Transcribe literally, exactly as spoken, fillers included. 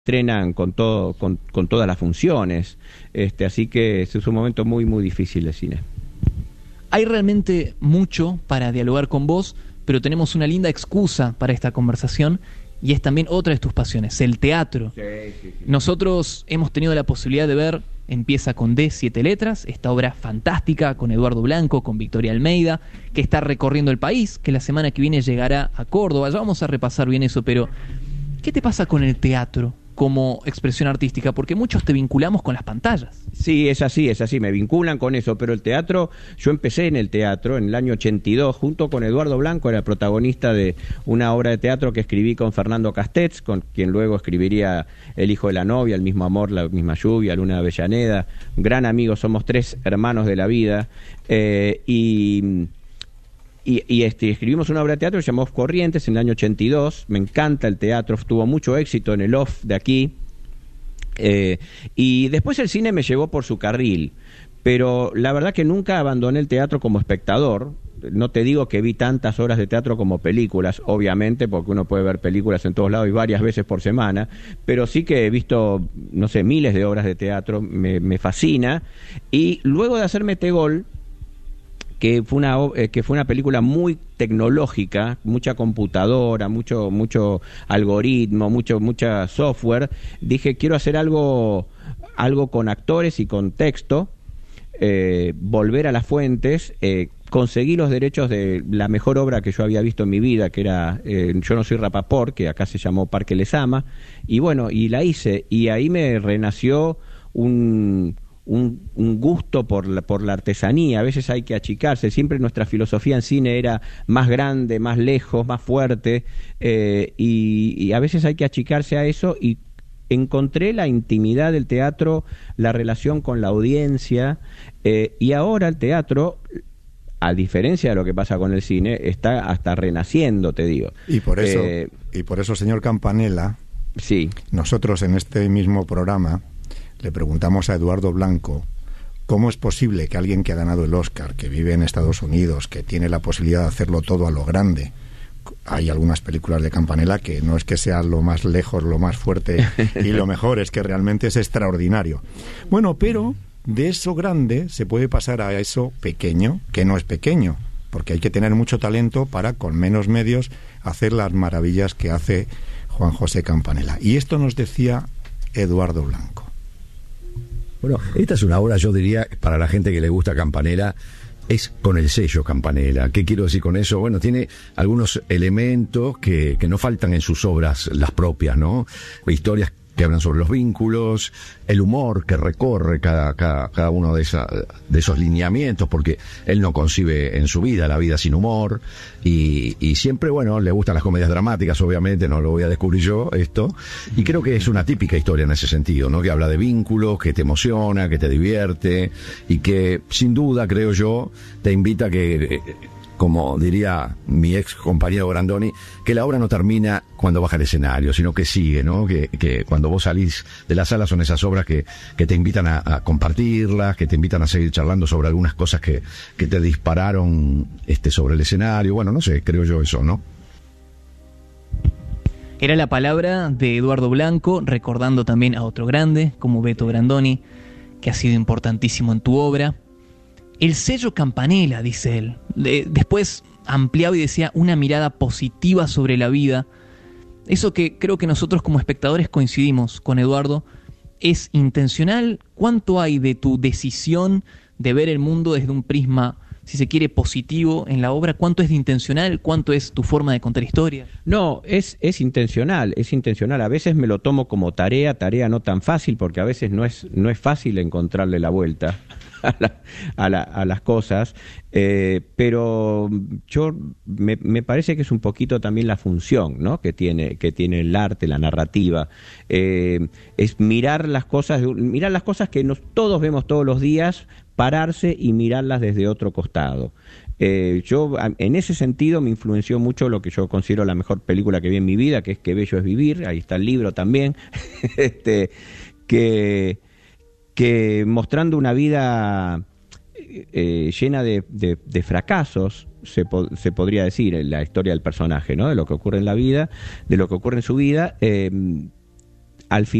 estrenan con todo, con, con todas las funciones, este, así que es un momento muy muy difícil de cine. Hay realmente mucho para dialogar con vos, pero tenemos una linda excusa para esta conversación y es también otra de tus pasiones, el teatro. Sí, sí, sí. Nosotros hemos tenido la posibilidad de ver Empieza con D, siete letras, esta obra fantástica con Eduardo Blanco, con Victoria Almeida, que está recorriendo el país, que la semana que viene llegará a Córdoba. Ya vamos a repasar bien eso, pero ¿qué te pasa con el teatro como expresión artística? Porque muchos te vinculamos con las pantallas. Sí, es así, es así, me vinculan con eso, pero el teatro, yo empecé en el teatro en el año ochenta y dos, junto con Eduardo Blanco, era protagonista de una obra de teatro que escribí con Fernando Castells, con quien luego escribiría El hijo de la novia, El mismo amor, La misma lluvia, Luna de Avellaneda, un gran amigo, somos tres hermanos de la vida, eh, y... Y, y este, escribimos una obra de teatro que llamamos Corrientes en el año ochenta y dos. Me encanta el teatro, tuvo mucho éxito en el off de aquí. Eh, y después el cine me llevó por su carril. Pero la verdad que nunca abandoné el teatro como espectador. No te digo que vi tantas horas de teatro como películas, obviamente, porque uno puede ver películas en todos lados y varias veces por semana. Pero sí que he visto, no sé, miles de obras de teatro. Me, me fascina. Y luego de hacer Metegol, que fue una eh, que fue una película muy tecnológica, mucha computadora, mucho mucho algoritmo, mucho mucha software, dije quiero hacer algo algo con actores y con texto, eh, volver a las fuentes, eh, conseguí los derechos de la mejor obra que yo había visto en mi vida, que era eh, Yo no soy Rapaport, que acá se llamó Parque Lezama, y bueno, y la hice, y ahí me renació un Un, un gusto por la, por la artesanía. A veces hay que achicarse, siempre nuestra filosofía en cine era más grande, más lejos, más fuerte, eh, y, y a veces hay que achicarse a eso, y encontré la intimidad del teatro, la relación con la audiencia, eh, y ahora el teatro, a diferencia de lo que pasa con el cine, está hasta renaciendo, te digo. Y por eso, eh, y por eso, señor Campanella, sí. Nosotros en este mismo programa le preguntamos a Eduardo Blanco cómo es posible que alguien que ha ganado el Oscar, que vive en Estados Unidos, que tiene la posibilidad de hacerlo todo a lo grande, hay algunas películas de Campanella que no es que sea lo más lejos, lo más fuerte y lo mejor, es que realmente es extraordinario. Bueno, pero de eso grande se puede pasar a eso pequeño, que no es pequeño, porque hay que tener mucho talento para, con menos medios, hacer las maravillas que hace Juan José Campanella. Y esto nos decía Eduardo Blanco. Bueno, esta es una obra, yo diría, para la gente que le gusta Campanella, es con el sello Campanella. ¿Qué quiero decir con eso? Bueno, tiene algunos elementos que, que no faltan en sus obras, las propias, ¿no? Historias que hablan sobre los vínculos, el humor que recorre cada, cada, cada uno de, esa, de esos lineamientos, porque él no concibe en su vida la vida sin humor, y, y siempre, bueno, le gustan las comedias dramáticas, obviamente, no lo voy a descubrir yo, esto, y creo que es una típica historia en ese sentido, ¿no? Que habla de vínculos, que te emociona, que te divierte, y que, sin duda, creo yo, te invita a que, como diría mi ex compañero Grandoni, que la obra no termina cuando baja el escenario, sino que sigue, ¿no? Que, que cuando vos salís de la sala son esas obras que, que te invitan a, a compartirlas, que te invitan a seguir charlando sobre algunas cosas que, que te dispararon este, sobre el escenario. Bueno, no sé, creo yo eso, ¿no? Era la palabra de Eduardo Blanco, recordando también a otro grande, como Beto Grandoni, que ha sido importantísimo en tu obra. El sello Campanella, dice él. De, después ampliaba y decía una mirada positiva sobre la vida. Eso que creo que nosotros como espectadores coincidimos con Eduardo. ¿Es intencional? ¿Cuánto hay de tu decisión de ver el mundo desde un prisma, si se quiere, positivo en la obra? ¿Cuánto es de intencional? ¿Cuánto es tu forma de contar historia? No, es, es intencional, es intencional. A veces me lo tomo como tarea, tarea no tan fácil, porque a veces no es, no es fácil encontrarle la vuelta a, la, a, la, a las cosas, eh, pero yo me, me parece que es un poquito también la función, ¿no? que tiene que tiene el arte, la narrativa, eh, es mirar las cosas, mirar las cosas que nos, todos vemos todos los días, pararse y mirarlas desde otro costado. Eh, yo en ese sentido me influenció mucho lo que yo considero la mejor película que vi en mi vida, que es Qué bello es vivir. Ahí está el libro también, este, que que mostrando una vida eh, llena de, de, de fracasos, se, po se podría decir, en la historia del personaje, ¿no? De lo que ocurre en la vida, de lo que ocurre en su vida, eh, al final